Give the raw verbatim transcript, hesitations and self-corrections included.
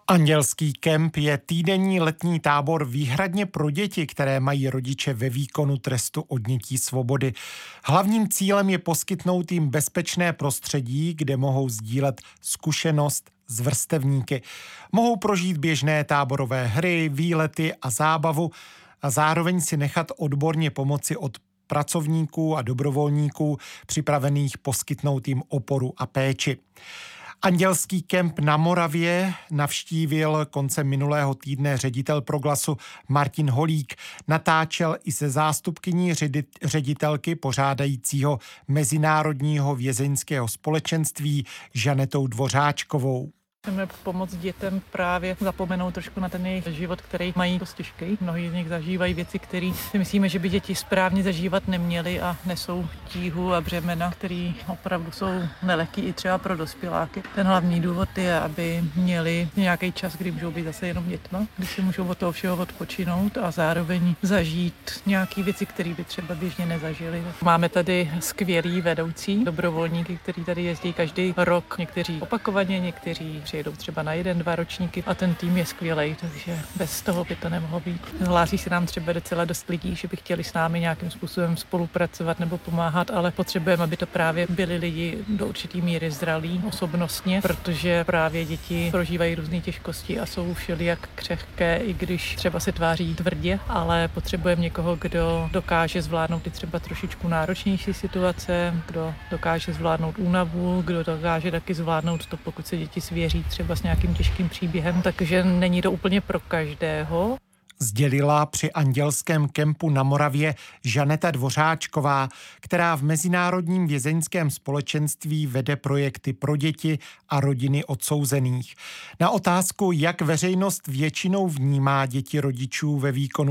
Andělský kemp je týdenní letní tábor výhradně pro děti, které mají rodiče ve výkonu trestu odnětí svobody. Hlavním cílem je poskytnout jim bezpečné prostředí, kde mohou sdílet zkušenost s vrstevníky. Mohou prožít běžné táborové hry, výlety a zábavu a zároveň si nechat odborně pomoci od pracovníků a dobrovolníků připravených poskytnout jim oporu a péči. Andělský kemp na Moravě navštívil koncem minulého týdne ředitel Proglasu Martin Holík. Natáčel i se zástupkyní ředitelky pořádajícího Mezinárodního vězeňského společenství Žanetou Dvořáčkovou. Chceme pomoct dětem právě zapomenout trošku na ten jejich život, který mají dost těžký. Mnohí z nich zažívají věci, které si myslíme, že by děti správně zažívat neměly a nesou tíhu a břemena, které opravdu jsou nelehký i třeba pro dospěláky. Ten hlavní důvod je, aby měli nějaký čas, kdy můžou být zase jenom dětma, kdy si můžou od toho všeho odpočinout a zároveň zažít nějaké věci, které by třeba běžně nezažili. Máme tady skvělý vedoucí dobrovolníky, kteří tady jezdí každý rok, někteří opakovaně, někteří přijedou třeba na jeden, dva ročníky a ten tým je skvělej, takže bez toho by to nemohlo být. Hlásí se nám třeba docela dost lidí, že by chtěli s námi nějakým způsobem spolupracovat nebo pomáhat, ale potřebujeme, aby to právě byli lidi do určitý míry zralí osobnostně, protože právě děti prožívají různé těžkosti a jsou všelijak křehké, i když třeba se tváří tvrdě, ale potřebujeme někoho, kdo dokáže zvládnout i třeba trošičku náročnější situace, kdo dokáže zvládnout únavu, kdo dokáže taky zvládnout to, pokud se děti svěří třeba s nějakým těžkým příběhem, takže není to úplně pro každého. Sdělila při Andělském kempu na Moravě Žaneta Dvořáčková, která v Mezinárodním vězeňském společenství vede projekty pro děti a rodiny odsouzených. Na otázku, jak veřejnost většinou vnímá děti rodičů ve výkonu